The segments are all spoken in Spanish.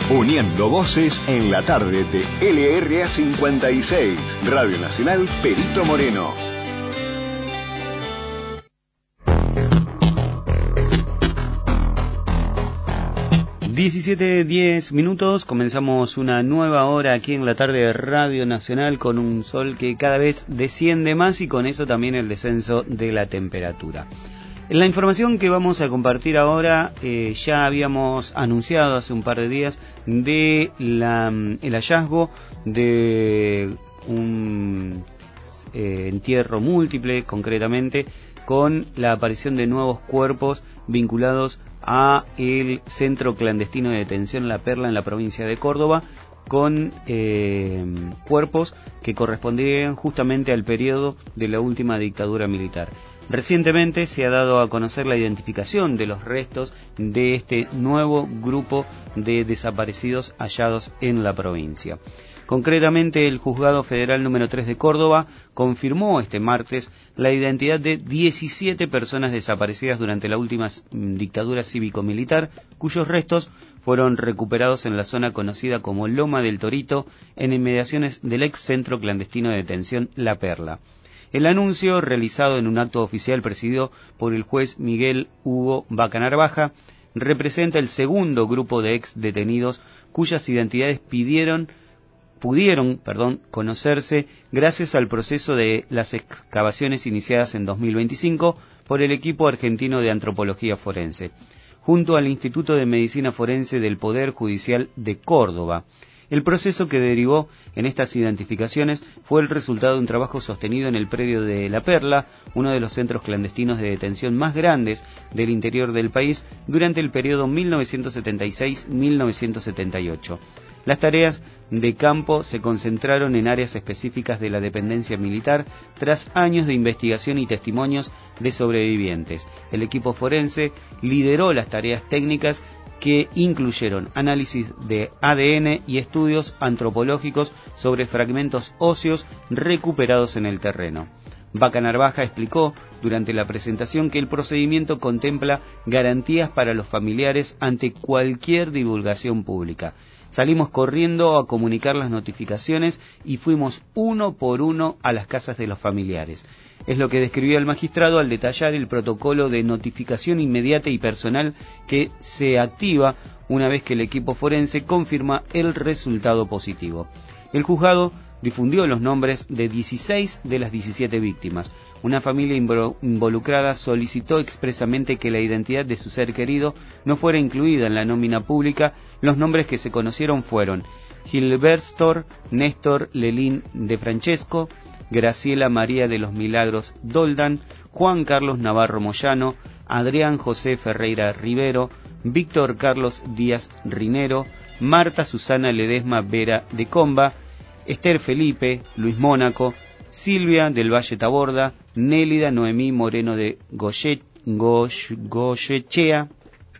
Uniendo voces en la tarde de LRA 56, Radio Nacional Perito Moreno. (17:10) comenzamos una nueva hora aquí en la tarde de Radio Nacional con un sol que cada vez desciende más y con eso también el descenso de la temperatura. En la información que vamos a compartir ahora, ya habíamos anunciado hace un par de días de el hallazgo de un entierro múltiple, concretamente, con la aparición de nuevos cuerpos vinculados a el centro clandestino de detención La Perla en la provincia de Córdoba, con cuerpos que correspondían justamente al periodo de la última dictadura militar. Recientemente se ha dado a conocer la identificación de los restos de este nuevo grupo de desaparecidos hallados en la provincia. Concretamente, el Juzgado Federal número 3 de Córdoba confirmó este martes la identidad de 17 personas desaparecidas durante la última dictadura cívico-militar, cuyos restos fueron recuperados en la zona conocida como Loma del Torito, en inmediaciones del ex centro clandestino de detención La Perla. El anuncio, realizado en un acto oficial presidido por el juez Miguel Hugo Vaca Narvaja, representa el segundo grupo de ex detenidos cuyas identidades pudieron conocerse gracias al proceso de las excavaciones iniciadas en 2025 por el equipo argentino de antropología forense, junto al Instituto de Medicina Forense del Poder Judicial de Córdoba. El proceso que derivó en estas identificaciones fue el resultado de un trabajo sostenido en el predio de La Perla, uno de los centros clandestinos de detención más grandes del interior del país durante el periodo 1976-1978. Las tareas de campo se concentraron en áreas específicas de la dependencia militar tras años de investigación y testimonios de sobrevivientes. El equipo forense lideró las tareas técnicas que incluyeron análisis de ADN y estudios antropológicos sobre fragmentos óseos recuperados en el terreno. Vaca Narvaja explicó durante la presentación que el procedimiento contempla garantías para los familiares ante cualquier divulgación pública. Salimos corriendo a comunicar las notificaciones y fuimos uno por uno a las casas de los familiares. Es lo que describió el magistrado al detallar el protocolo de notificación inmediata y personal que se activa una vez que el equipo forense confirma el resultado positivo. El juzgado difundió los nombres de 16 de las 17 víctimas. Una familia involucrada solicitó expresamente que la identidad de su ser querido no fuera incluida en la nómina pública. Los nombres que se conocieron fueron Gilberto Néstor Lelín de Francesco, Graciela María de los Milagros Doldán, Juan Carlos Navarro Moyano, Adrián José Ferreira Rivero, Víctor Carlos Díaz Rinero, Marta Susana Ledesma Vera de Comba, Esther Felipe, Luis Mónaco, Silvia del Valle Taborda, Nélida Noemí Moreno de Goyechea,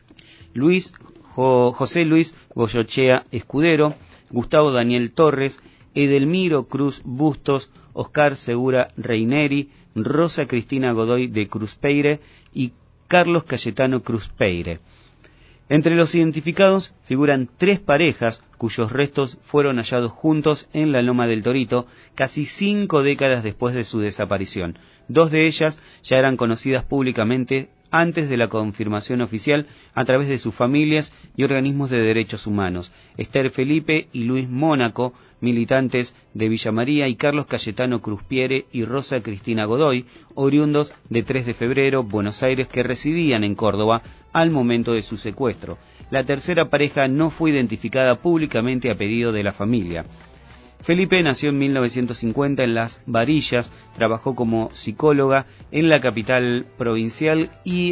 José Luis Goyochea Escudero, Gustavo Daniel Torres, Edelmiro Cruz Bustos, Oscar Segura Reineri, Rosa Cristina Godoy de Cruzpeire y Carlos Cayetano Cruzpeire. Entre los identificados figuran 3 parejas cuyos restos fueron hallados juntos en la Loma del Torito casi 5 décadas después de su desaparición. 2 de ellas ya eran conocidas públicamente antes de la confirmación oficial a través de sus familias y organismos de derechos humanos. Esther Felipe y Luis Mónaco, militantes de Villa María, y Carlos Cayetano Cruzpiere y Rosa Cristina Godoy, oriundos de 3 de febrero, Buenos Aires, que residían en Córdoba al momento de su secuestro. La tercera pareja no fue identificada públicamente a pedido de la familia. Felipe nació en 1950 en Las Varillas, trabajó como psicóloga en la capital provincial y